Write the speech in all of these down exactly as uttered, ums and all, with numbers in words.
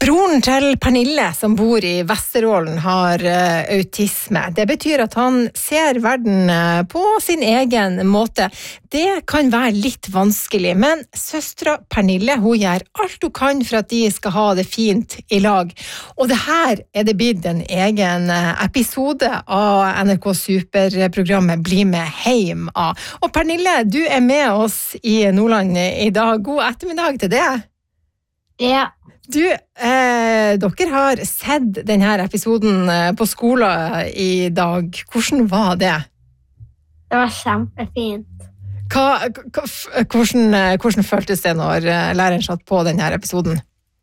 Broren til Pernille, som bor i Vesterålen, har uh, autisme. Det betyr at han ser verden uh, på sin egen måte. Det kan være litt vanskelig, men søstra Pernille, hun gjør alt hun kan for at de skal ha det fint i lag. Og det her er det blitt en egen uh, episode av N R K Super-programmet Bli med heim av. Og Pernille, du er med oss i Nordland i dag. God ettermiddag til det. Ja. Du, eh, dere har sett denne episoden på skolen i dag. Hvordan var det? Det var kjempefint. Hva, hva, hvordan, hvordan føltes det når læreren satt på denne episoden?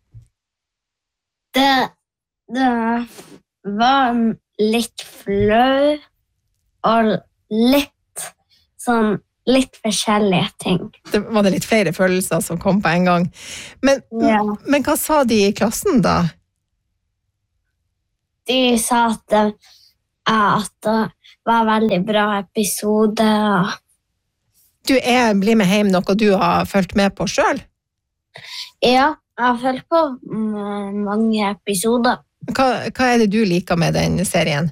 Det, det var litt flau og litt sånn litt forskjellige ting. Det var det litt flere følelser som kom på en gang. Men, ja. men hva sa de i klassen da? De sa at det, at det var veldig bra episode. Du er Bli med heim noe du har følt med på selv? Ja, jeg har følt på mange episoder. Hva, hva er det du liker med den serien?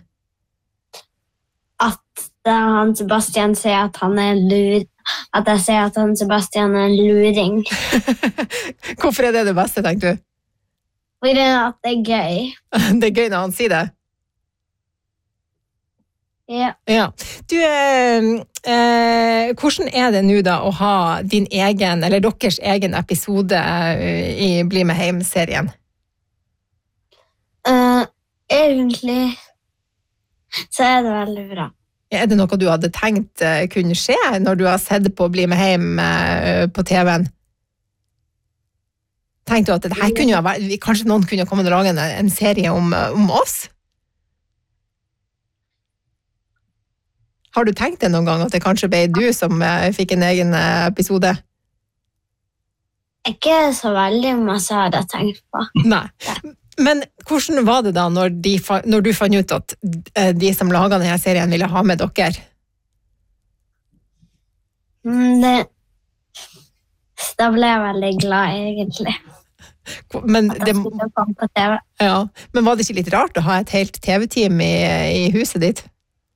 At han Sebastian sier at han er lur, at jeg sier at han Sebastian er en luring. Hvorfor er det det beste, tenker du? Fordi at det er gøy. Det er gøy når han sier det? Ja. Ja. Du, eh, eh, hvordan er det nå da å ha din egen, eller deres egen episode i Bli med heim-serien? Uh, egentlig så er det veldig bra. Er det noe du hadde tenkt kunne skje når du har sett på Bli med heim på T V-en? Tenkte du at det her kunne vært, kanskje noen kunne komme og lage en, en serie om, om oss? Har du tenkt det noen gang at det kanskje ble du som fikk en egen episode? Ikke så veldig masse hadde jeg tenkt på. Nei. Men hvordan var det da når, de, når du fant ut at de som laget denne serien ville ha med dere? Det, da ble jeg veldig glad, egentlig. Men, det, på T V. Ja, men var det ikke litt rart å ha et helt T V-team i, i huset ditt?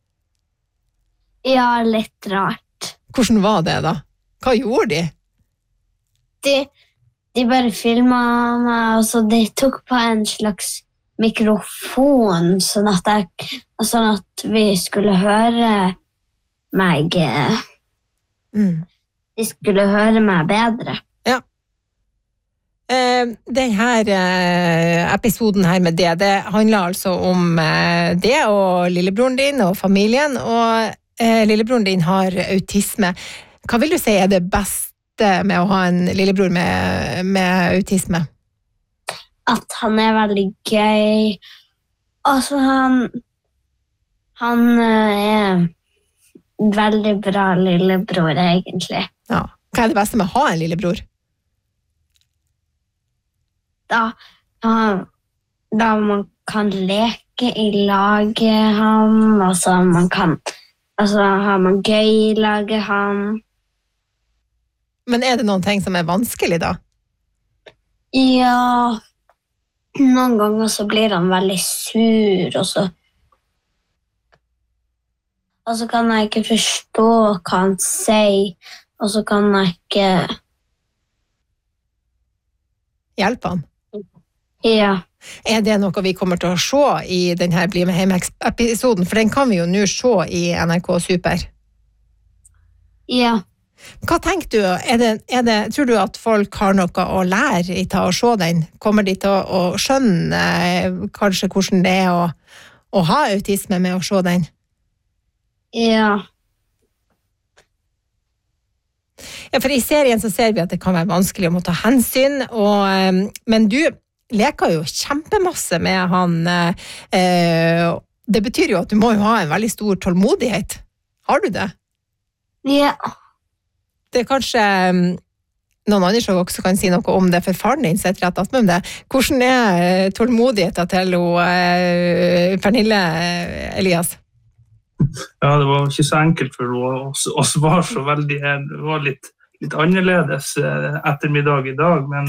Ja, litt rart. Hvordan var det da? Hva gjorde de? De... De bare filmet meg, og så de tok på en slags mikrofon, sånn at, jeg, sånn at vi skulle høre meg. Mm. De skulle høre meg bedre. Ja. Eh, denne eh, episoden her med det, det handler altså om eh, det og lillebroren din og familien, og eh, lillebroren din har autisme. Hva vil du si er det beste med å ha en lillebror med, med autisme? At han er veldig gøy. Altså, han han er veldig bra lillebror, egentlig. Ja. Hva er det beste med å ha en lillebror? Da, da, da man kan leke i lag ham, altså man kan altså har man gøy i laget ham. Men er det noen ting som er vanskelig da? Ja, noen ganger så blir han veldig sur, og så og så kan jeg ikke forstå hva han sier, og så kan jeg ikke hjelpe han? Ja. Er det noe vi kommer til å se i denne Bli med heim-episoden? For den kan vi jo nå se i N R K Super. Ja. Hva tenker du? Er det, er det, tror du at folk har noe å lære i til å se den? Kommer de til å, å skjønne eh, kanskje hvordan det er å, å ha autisme med å se den? Ja. Ja, for i serien så ser vi at det kan være vanskelig å måtte ta hensyn, og, men du leker jo kjempemasse med han. Eh, det betyr jo at du må jo ha en veldig stor tålmodighet. Har du det? Ja. Det er kanskje noen andre som også kan si noe om det, for faren din setter rett attmed om det. Hvordan er tålmodigheten til Pernille, Elias? Ja, det var ikke så enkelt for henne å svare så veldig. Det var litt, litt annerledes ettermiddag i dag, men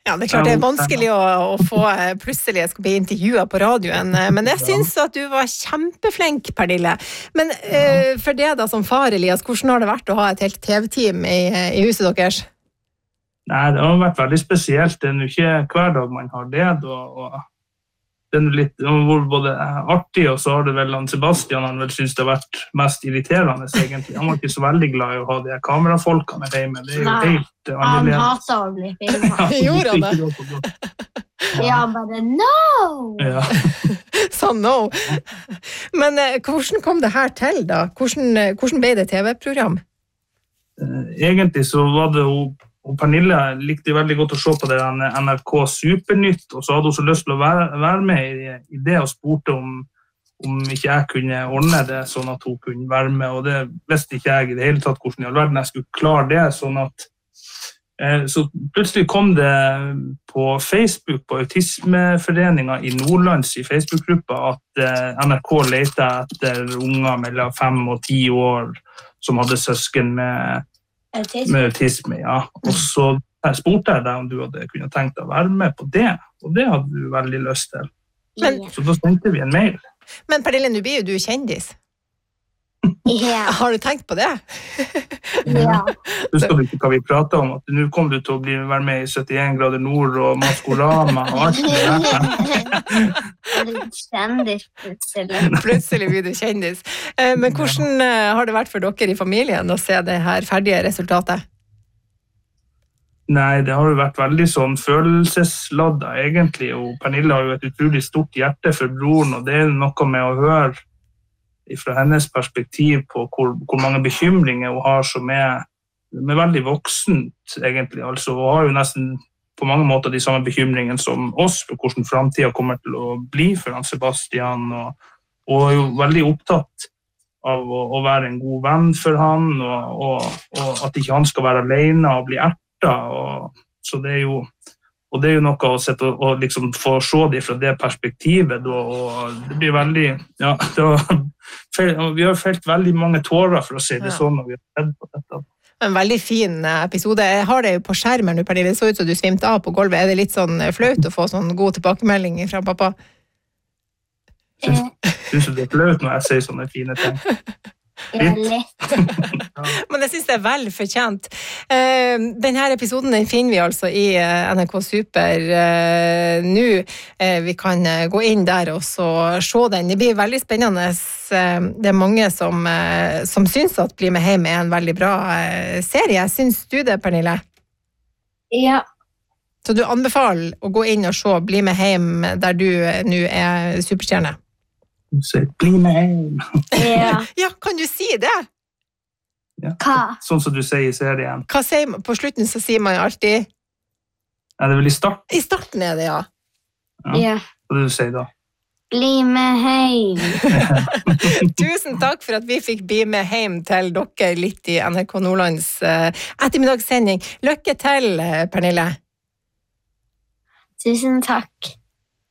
Ja, det er klart det er vanskelig å, å få plutselig jeg skal bli intervjuet på radioen, men jeg synes at du var kjempeflink, Pernille. Men uh, for det da som far, Elias, hvordan har det vært å ha et helt T V-team i, i huset deres? Nei, det har vært veldig spesielt. Det er jo ikke hver dag man har det, og, og det er litt det har vært både artig, og så har det vel han Sebastian, han vel synes det har vært mest irriterende egentlig. Han var ikke så veldig glad i å ha de kamerafolkene hjemme. Det er jo Nei, helt han annerledes. hater å bli filmet. Gjorde han det? Ja, bare no! Ja. Sa no. Men uh, hvordan kom det her til da? Hvordan, uh, hvordan ble det T V-program? Egentlig så var det jo og Pernille likte veldig godt å se på det N R K Supernytt, og så hadde hun så lyst til å være, være med i, i det og spurte om, om ikke jeg kunne ordne det sånn at hun kunne være med, og det visste ikke jeg i det hele tatt hvordan i all verden jeg skulle klare det, sånn at eh, så plutselig kom det på Facebook, på Autismeforeningen i Nordlands i Facebook-gruppa, at eh, N R K lette etter unger mellom fem og ti år som hadde søsken med Autisme. Med autisme, ja. Og så spurte jeg deg om du hadde kunnet tenkt deg å være med på det, og det hadde du veldig lyst til. Men, så da sendte vi en mail. Men Pernille, nå blir jo du kjendis. Ja. Har du tenkt på det? Ja. Husker du ikke hva vi pratet om? At nå kom du til å bli, være med i syttien grader nord og Maskorama og alt det der. Kjendis plutselig. Plutselig blir du kjendis. Men hvordan har det vært for dere i familien å se det her ferdige resultatet? Nei, det har jo vært veldig sånn følelsesladda egentlig, og Pernille har jo et utrolig stort hjerte for broren, og det er noe med å høre fra hennes perspektiv på hvor, hvor mange bekymringer hun har som er, er veldig voksent egentlig, altså hun har jo nesten på mange måter de samme bekymringene som oss for hvordan fremtiden kommer til å bli for han Sebastian, og, og er jo veldig opptatt av å, å være en god venn for han, og, og, og at ikke han skal være alene og bli erta, og, så det er jo, og det er jo noe å sette, og, og liksom få se det fra det perspektivet, og, og det blir veldig, ja, det var, vi har felt veldig mange tårer for å si det sånn, når vi har sett på dette. En veldig fin episode. Jeg har det jo på skjermen nå, Pernille. Det så ut som du svimte av på gulvet. Er det litt sånn flaut å få sånn god tilbakemelding fra pappa? Syns, syns du det er flaut når jeg sier sånne fine ting? Ja, litt. Men jeg synes det er vel fortjent. Uh, denne episoden den finner vi altså i uh, N R K Super uh, nå. Uh, vi kan uh, gå inn der og så se den. Det blir veldig spennende. Uh, det er mange som, uh, som synes at Bli med hjem er en veldig bra uh, serie. Syns du det, Pernille? Ja. Så du anbefaler å gå inn og se Bli med hjem der du uh, nå er superstjerne? Så, bli med hjem. Ja. Ja, kan du si det? Ja. Hva? Sånn som du sier i serien. Hva sier man? På slutten så sier man jo alltid... Er det vel i start? I starten er det, ja. Ja. Ja. Hva er det du sier da? Bli med hjem. Tusen takk for at vi fikk bli med hjem til dere litt i N R K Nordlands uh, ettermiddagssending. Lykke til, Pernille. Tusen takk.